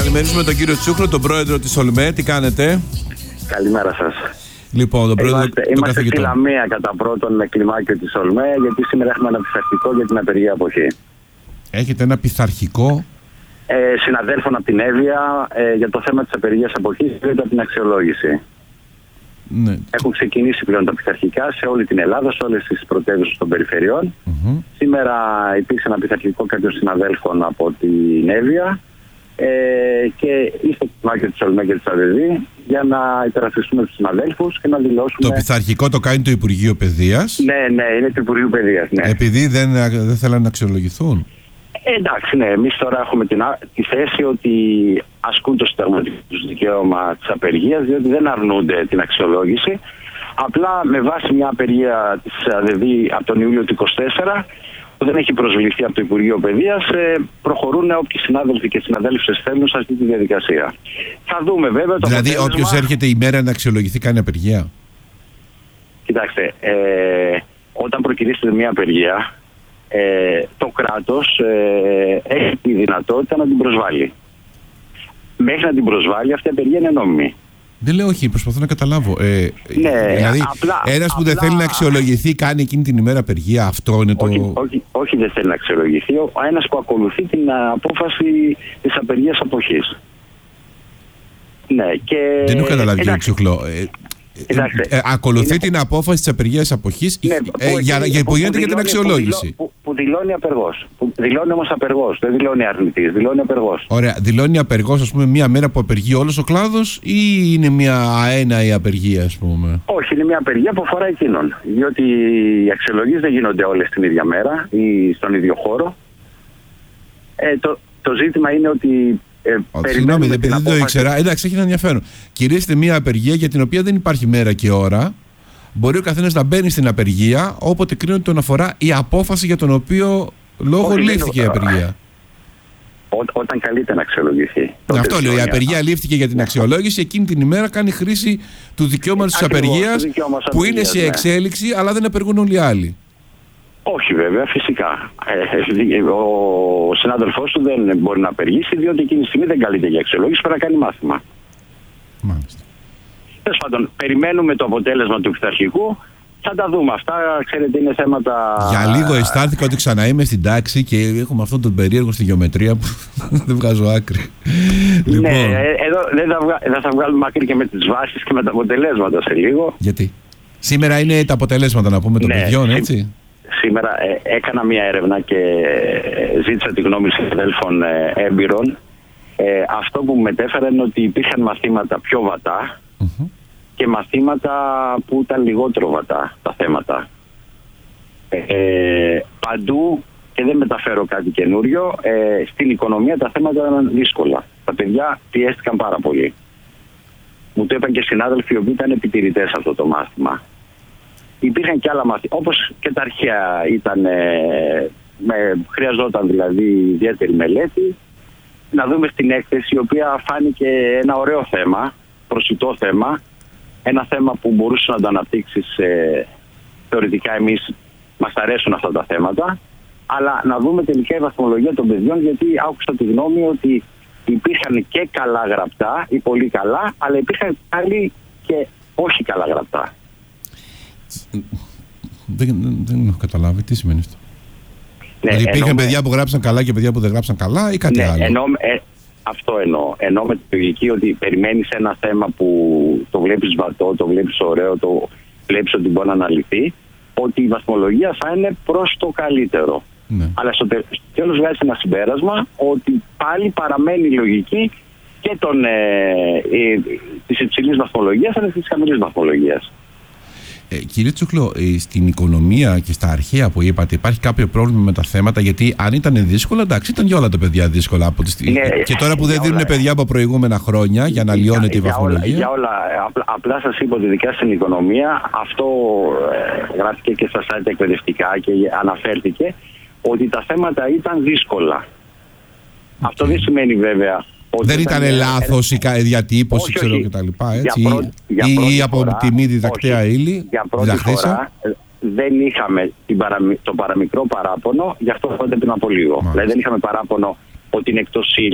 καλημερίσουμε τον κύριο Τσούκλο, τον πρόεδρο της ΟΛΜΕ. Τι κάνετε? Καλημέρα σας. Λοιπόν, τον πρόεδρο Είμαστε στη Λαμία κατά πρώτον με κλιμάκιο της ΟΛΜΕ, γιατί σήμερα έχουμε ένα πειθαρχικό για την απεργία αποχή. Έχετε ένα πειθαρχικό συναδέλφων από την Εύβοια για το θέμα της απεργίας αποχής και από την αξιολόγηση. Ναι. Έχουν ξεκινήσει πλέον τα πειθαρχικά σε όλη την Ελλάδα, σε όλες τις πρωτεύουσες των περιφερειών. Σήμερα υπήρξε ένα πειθαρχικό κάποιων συναδέλφων από την Εύβοια και είστε κλιμάκιο της ΟΛΜΕ και της ΑΔΔ για να υπερασπιστούμε τους συναδέλφους και να δηλώσουμε. Το πειθαρχικό το κάνει το Υπουργείο Παιδείας. Ναι, είναι το Υπουργείο Παιδείας. Ναι. Επειδή δεν θέλουν να αξιολογηθούν. Εντάξει, ναι, εμείς τώρα έχουμε τη θέση ότι ασκούν το συνταγματικό τους δικαίωμα της απεργίας, διότι δεν αρνούνται την αξιολόγηση. Απλά με βάση μια απεργία της ΑΔΔ από τον Ιούλιο του 2024, που δεν έχει προσβληθεί από το Υπουργείο Παιδείας, προχωρούν όποιοι συνάδελφοι και συναδέλφες θέλουν σε αυτή τη διαδικασία. Θα δούμε βέβαια το δηλαδή, όποιος έρχεται η μέρα να αξιολογηθεί κάνει απεργία. Κοιτάξτε, όταν προκυρήσετε μια απεργία, το κράτος έχει τη δυνατότητα να την προσβάλλει. Μέχρι να την προσβάλλει, αυτή η απεργία είναι νόμιμη. Δεν λέω όχι, προσπαθώ να καταλάβω. Ναι, δηλαδή, ένας που δεν θέλει να αξιολογηθεί κάνει εκείνη την ημέρα απεργία, αυτό είναι το. Όχι, δεν θέλει να αξιολογηθεί. Ένας που ακολουθεί την απόφαση της απεργίας αποχής. Ναι, και. Δεν έχω καταλάβει, κύριε Ξουχλό. Ακολουθεί την απόφαση της απεργίας αποχής που γίνεται για την αξιολόγηση. Που δηλώνει απεργός. Που δηλώνει όμως απεργός. Δεν δηλώνει αρνητής, δηλώνει απεργός. Ωραία. Δηλώνει απεργός, ας πούμε, μία μέρα που απεργεί όλος ο κλάδος ή είναι μία αέναη απεργία, ας πούμε? Όχι, είναι μία απεργία που αφορά εκείνον. Διότι οι αξιολογήσεις δεν γίνονται όλες την ίδια μέρα ή στον ίδιο χώρο. Το ζήτημα είναι ότι. Συγγνώμη, επειδή δεν το ήξερα. Εντάξει, έχει ένα ενδιαφέρον. Κηρύσσεται μια απεργία για την οποία δεν υπάρχει μέρα και ώρα. Μπορεί ο καθένας να μπαίνει στην απεργία όποτε κρίνεται τον αφορά η απόφαση για τον οποίο λόγο λήφθηκε η απεργία. Όταν καλείται να αξιολογηθεί. Αυτό λέω. Η απεργία λήφθηκε για την αξιολόγηση. Εκείνη την ημέρα κάνει χρήση του δικαιώματος της απεργίας που είναι σε εξέλιξη, αλλά δεν απεργούν όλοι οι άλλοι. Όχι βέβαια, φυσικά. Ο συνάδελφός του δεν μπορεί να απεργήσει, διότι εκείνη τη στιγμή δεν καλείται για αξιολόγηση, πρέπει να κάνει μάθημα. Μάλιστα. Τέλος πάντων, περιμένουμε το αποτέλεσμα του πειθαρχικού. Θα τα δούμε αυτά, ξέρετε, είναι θέματα. Για λίγο αισθάνθηκα ότι ξανά είμαι στην τάξη και έχουμε αυτόν τον περίεργο στη γεωμετρία που δεν βγάζω άκρη. Λοιπόν. Ναι, εδώ δεν θα βγάλουμε άκρη και με τις βάσεις και με τα αποτελέσματα σε λίγο. Γιατί? Σήμερα είναι τα αποτελέσματα, να πούμε, των παιδιών, έτσι. Σήμερα έκανα μια έρευνα και ζήτησα τη γνώμη συναδέλφων έμπειρων. Αυτό που μου μετέφερε είναι ότι υπήρχαν μαθήματα πιο βατά και μαθήματα που ήταν λιγότερο βατά τα θέματα. Παντού, και δεν μεταφέρω κάτι καινούριο, στην οικονομία τα θέματα ήταν δύσκολα. Τα παιδιά πιέστηκαν πάρα πολύ. Μου το είπαν και συνάδελφοι οι οποίοι ήταν επιτηρητές αυτό το μάθημα. Υπήρχαν και άλλα μαθήματα, όπως και τα αρχαία χρειαζόταν δηλαδή ιδιαίτερη μελέτη. Να δούμε στην έκθεση, η οποία φάνηκε ένα ωραίο θέμα, προσιτό θέμα, ένα θέμα που μπορούσε να το αναπτύξεις θεωρητικά. Εμείς μας αρέσουν αυτά τα θέματα, αλλά να δούμε τελικά η βαθμολογία των παιδιών, γιατί άκουσα τη γνώμη ότι υπήρχαν και καλά γραπτά ή πολύ καλά, αλλά υπήρχαν άλλοι και όχι καλά γραπτά. Δεν έχω καταλάβει τι σημαίνει αυτό. Ναι, δηλαδή υπήρχαν παιδιά που γράψαν καλά και παιδιά που δεν γράψαν καλά ή κάτι άλλο? Αυτό εννοώ με τη λογική ότι περιμένεις ένα θέμα που το βλέπεις βατό, το βλέπεις ωραίο, το βλέπεις ότι μπορεί να αναλυθεί, ότι η βαθμολογία θα είναι προς το καλύτερο. Ναι. Αλλά στο τέλος βγάζει ένα συμπέρασμα ότι πάλι παραμένει η λογική και της υψηλής βαθμολογίας αλλά και της χαμηλής βαθμολογίας. Κύριε Τσούκλο, στην οικονομία και στα αρχαία που είπατε, υπάρχει κάποιο πρόβλημα με τα θέματα? Γιατί αν ήταν δύσκολα, εντάξει, ήταν για όλα τα παιδιά δύσκολα. Και τώρα που δεν δίνουν παιδιά από προηγούμενα χρόνια για να λιώνεται η βαθμολογία. Για όλα. Απλά σας είπα ότι ειδικά στην οικονομία, αυτό γράφτηκε και στα site εκπαιδευτικά και αναφέρθηκε, ότι τα θέματα ήταν δύσκολα. Αυτό δεν σημαίνει βέβαια. Δεν ήταν λάθος η διατύπωση, ξέρω και τα λοιπά, έτσι, ή από τη μη διδακτέα ύλη? Για πρώτη φορά δεν είχαμε το παραμικρό παράπονο, γι' αυτό φαίνεται πριν από λίγο. Δηλαδή δεν είχαμε παράπονο ότι είναι εκτός ύλης,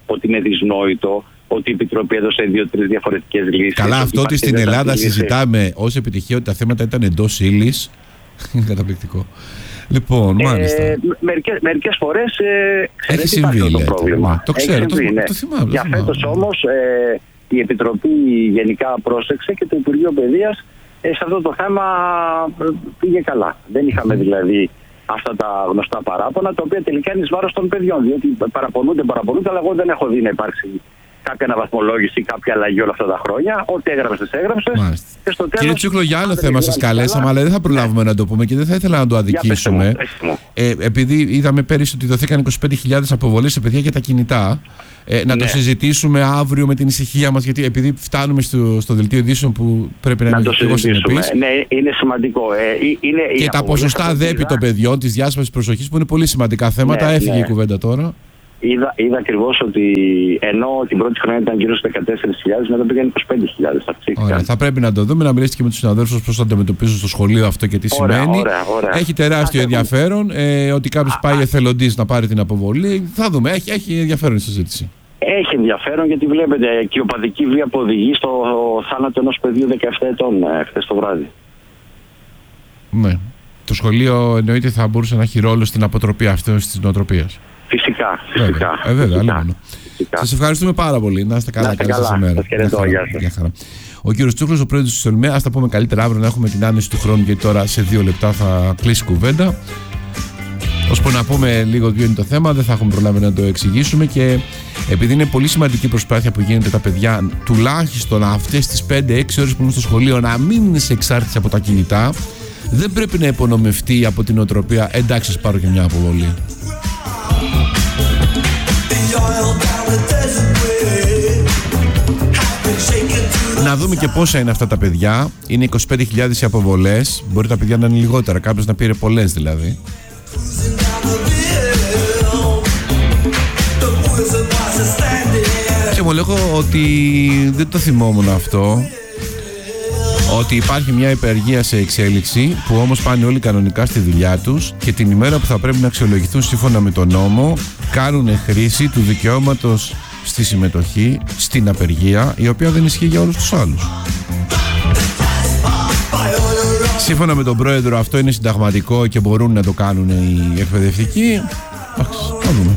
ότι είναι δυσνόητο, ότι η Επιτροπή έδωσε 2-3 διαφορετικές λύσεις. Καλά, αυτό ότι στην Ελλάδα συζητάμε ως επιτυχία ότι τα θέματα ήταν εντός ύλης, είναι καταπληκτικό. Λοιπόν, μάλιστα. Μερικές φορές έχει συμβεί, το πρόβλημα. Το ξέρω, το θυμάμαι. Για φέτος όμως η Επιτροπή γενικά πρόσεξε και το Υπουργείο Παιδείας σε αυτό το θέμα πήγε καλά. Δεν είχαμε δηλαδή αυτά τα γνωστά παράπονα, τα οποία τελικά είναι εις βάρος των παιδιών. Διότι παραπονούνται, αλλά εγώ δεν έχω δει να υπάρξει κάποια αναβαθμολόγηση, κάποια αλλαγή όλα αυτά τα χρόνια. Ό,τι έγραψες, έγραψες. Και στο τέλος, κύριε Τσούκλο, για άλλο θέμα σας καλέσαμε, αλλά δεν θα προλάβουμε να το πούμε και δεν θα ήθελα να το αδικήσουμε. Επειδή είδαμε πέρυσι ότι δοθήκαν 25.000 αποβολές σε παιδιά για τα κινητά. Να το συζητήσουμε αύριο με την ησυχία μας, γιατί επειδή φτάνουμε στο δελτίο ειδήσεων που πρέπει να είναι λίγο συνεπής. Ναι, είναι σημαντικό. Και τα ποσοστά ΔΕΠΗ των παιδιών, της διάσπασης προσοχής, που είναι πολύ σημαντικά θέματα, έφυγε η κουβέντα τώρα. Είδα ακριβώς ότι ενώ την πρώτη χρονιά ήταν γύρω στους 14.000, μετά πήγαν 25.000. Ωραία, θα πρέπει να το δούμε, να μιλήσετε και με τους συναδέλφους πώς θα αντιμετωπίζουν στο σχολείο αυτό και τι σημαίνει. Ωραία. Έχει τεράστιο ενδιαφέρον ότι κάποιος πάει εθελοντής να πάρει την αποβολή. Θα δούμε, έχει ενδιαφέρον η συζήτηση. Έχει ενδιαφέρον, γιατί βλέπετε και η οπαδική βία που οδηγεί στο θάνατο ενός παιδιού 17 ετών χθες το βράδυ. Ναι. Το σχολείο εννοείται θα μπορούσε να έχει ρόλο στην αποτροπή αυτής της νοοτροπίας. Φυσικά. Βέβαια. Σας ευχαριστούμε πάρα πολύ. Να είστε καλά. Καλή σας ημέρα. Γεια σας. Ο κύριος Τσούκλος, ο πρόεδρος της ΟΛΜΕ. Ας τα πούμε καλύτερα αύριο, να έχουμε την άνεση του χρόνου, γιατί τώρα σε 2 λεπτά θα κλείσει κουβέντα. Ώσπου να πούμε λίγο ποιο είναι το θέμα, δεν θα έχουμε προλάβει να το εξηγήσουμε, και επειδή είναι πολύ σημαντική προσπάθεια που γίνεται τα παιδιά, τουλάχιστον αυτές τις 5-6 ώρες που είναι στο σχολείο, να μην είναι σε εξάρτηση από τα κινητά, δεν πρέπει να υπονομευτεί από την οτροπία εντάξει, σας πάρω και μια αποβολή. Να δούμε και πόσα είναι αυτά τα παιδιά. Είναι 25.000 οι αποβολές. Μπορεί τα παιδιά να είναι λιγότερα, κάποιος να πήρε πολλές δηλαδή. Και μου λέγω ότι δεν το θυμόμουν αυτό, ότι υπάρχει μια υπεργία σε εξέλιξη, που όμως πάνε όλοι κανονικά στη δουλειά τους και την ημέρα που θα πρέπει να αξιολογηθούν σύμφωνα με τον νόμο κάνουν χρήση του δικαιώματος στη συμμετοχή στην απεργία, η οποία δεν ισχύει για όλους τους άλλους. Σύμφωνα με τον πρόεδρο αυτό είναι συνταγματικό και μπορούν να το κάνουν οι εκπαιδευτικοί. Θα δούμε.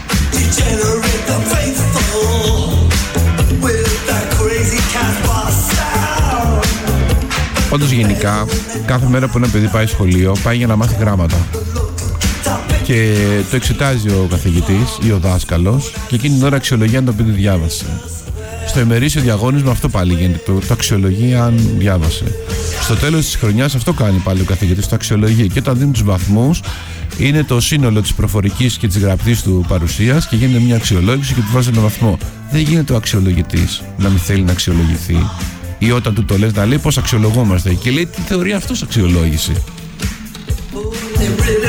Πάντως γενικά κάθε μέρα που ένα παιδί πάει σχολείο πάει για να μάθει γράμματα, και το εξετάζει ο καθηγητής ή ο δάσκαλος και εκείνη την ώρα αξιολογεί αν το παιδί διάβασε. Στο ημερήσιο διαγώνισμα αυτό πάλι γίνεται, το αξιολογεί αν διάβασε. Στο τέλος της χρονιάς αυτό κάνει πάλι ο καθηγητής, το αξιολογεί, και όταν δίνει τους βαθμούς είναι το σύνολο της προφορικής και της γραπτής του παρουσίας και γίνεται μια αξιολόγηση και του βάζει ένα βαθμό. Δεν γίνεται ο αξιολογητής να μην θέλει να αξιολογηθεί, ή όταν του το λες να λέει πώς αξιολογόμαστε, και λέει τι θεωρεί αυτός αξιολόγηση.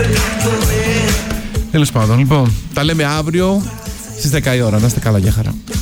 Τέλος πάντων, λοιπόν, τα λέμε αύριο στις 10 η ώρα. Να είστε καλά, για χαρά.